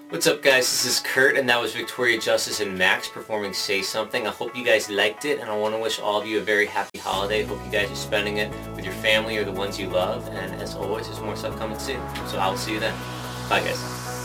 What's up guys, this is Kurt and that was Victoria Justice and Max performing Say Something. I hope you guys liked it and I want to wish all of you a very happy holiday. Hope you guys are spending it with your family or the ones you love, and as always there's more stuff coming soon. So I'll see you then. Bye guys.